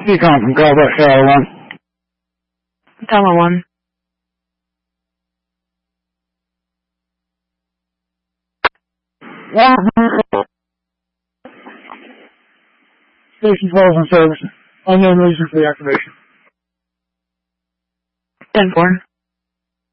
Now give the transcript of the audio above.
You calling from Callback Tower 1? Tower 1. Station 12 in service. Unknown reason for the activation. 10-4.